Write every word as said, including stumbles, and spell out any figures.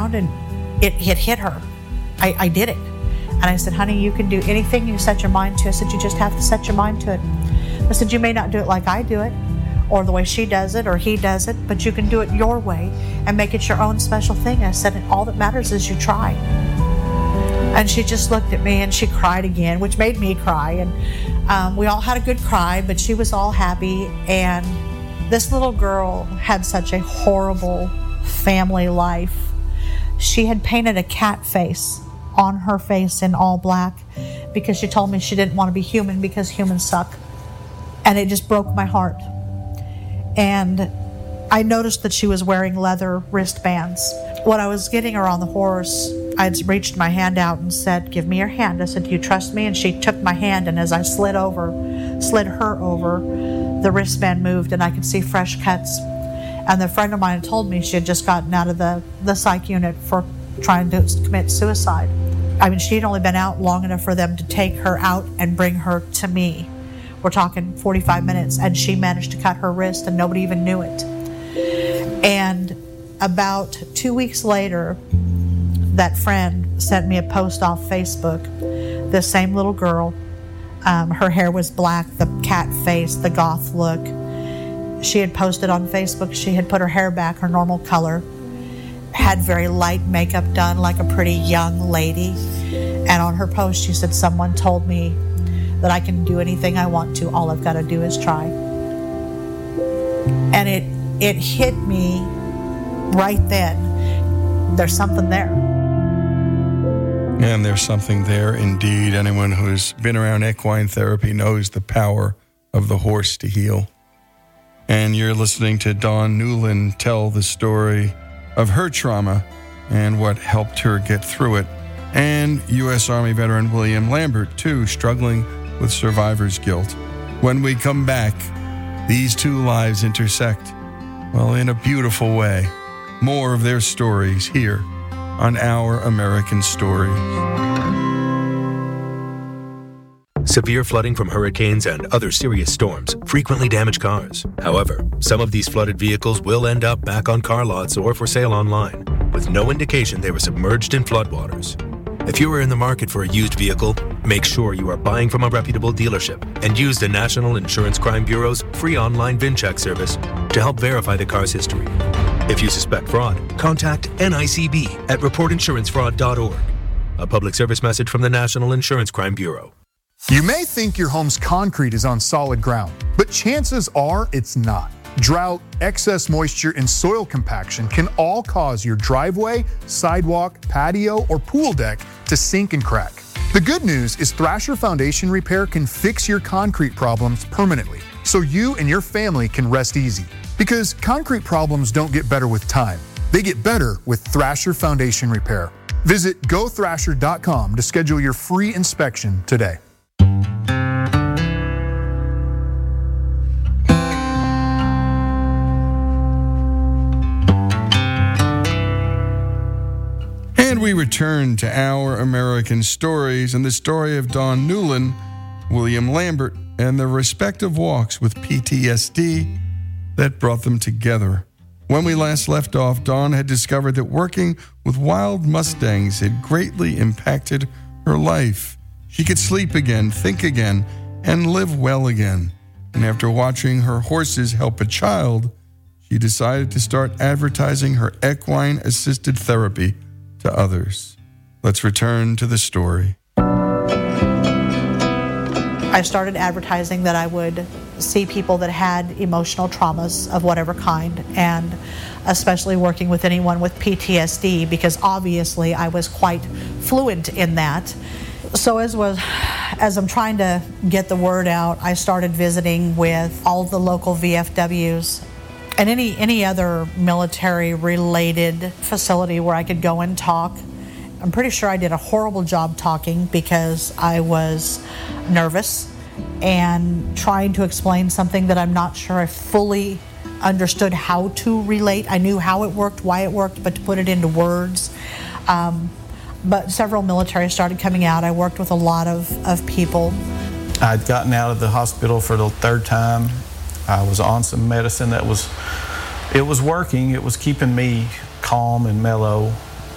around and it, it hit her. I, I did it. And I said, honey, you can do anything you set your mind to. I said, you just have to set your mind to it. I said, you may not do it like I do it, or the way she does it, or he does it, but you can do it your way and make it your own special thing. I said, and all that matters is you try. And she just looked at me and she cried again, which made me cry. And um, we all had a good cry, but she was all happy. And this little girl had such a horrible family life. She had painted a cat face on her face in all black because she told me she didn't want to be human because humans suck. And it just broke my heart. And I noticed that she was wearing leather wristbands. When I was getting her on the horse, I reached my hand out and said, give me your hand. I said, do you trust me? And she took my hand, and as I slid over, slid her over, the wristband moved and I could see fresh cuts. And the friend of mine told me she had just gotten out of the, the psych unit for trying to commit suicide. I mean, she'd only been out long enough for them to take her out and bring her to me. We're talking forty-five minutes, and she managed to cut her wrist and nobody even knew it. And about two weeks later, that friend sent me a post off Facebook. This same little girl, um, her hair was black, the cat face, the goth look. She had posted on Facebook, she had put her hair back, her normal color, had very light makeup done like a pretty young lady. And on her post, she said, someone told me that I can do anything I want to. All I've got to do is try. And it it hit me right then. There's something there. And there's something there indeed. Anyone who's been around equine therapy knows the power of the horse to heal. And you're listening to Dawn Newland tell the story of her trauma and what helped her get through it. And U S Army veteran William Lambert, too, struggling with survivor's guilt. When we come back, these two lives intersect, well, in a beautiful way. More of their stories here on Our American Stories. Severe flooding from hurricanes and other serious storms frequently damage cars. However, some of these flooded vehicles will end up back on car lots or for sale online, with no indication they were submerged in floodwaters. If you are in the market for a used vehicle, make sure you are buying from a reputable dealership and use the National Insurance Crime Bureau's free online VinCheck service to help verify the car's history. If you suspect fraud, contact N I C B at report insurance fraud dot org. A public service message from the National Insurance Crime Bureau. You may think your home's concrete is on solid ground, but chances are it's not. Drought, excess moisture, and soil compaction can all cause your driveway, sidewalk, patio, or pool deck to sink and crack. The good news is Thrasher Foundation Repair can fix your concrete problems permanently, so you and your family can rest easy. Because concrete problems don't get better with time. They get better with Thrasher Foundation Repair. Visit go thrasher dot com to schedule your free inspection today. And we return to Our American Stories and the story of Dawn Newland, William Lambert, and their respective walks with P T S D that brought them together. When we last left off, Dawn had discovered that working with wild Mustangs had greatly impacted her life. She could sleep again, think again, and live well again. And after watching her horses help a child, she decided to start advertising her equine-assisted therapy to others. Let's return to the story. I started advertising that I would see people that had emotional traumas of whatever kind, and especially working with anyone with P T S D, because obviously I was quite fluent in that. So as was, as I'm trying to get the word out, I started visiting with all the local V F Ws and any any other military-related facility where I could go and talk. I'm pretty sure I did a horrible job talking because I was nervous and trying to explain something that I'm not sure I fully understood how to relate. I knew how it worked, why it worked, but to put it into words. Um, but several military started coming out. I worked with a lot of, of people. I'd gotten out of the hospital for the third time. I was on some medicine that was, it was working. It was keeping me calm and mellow.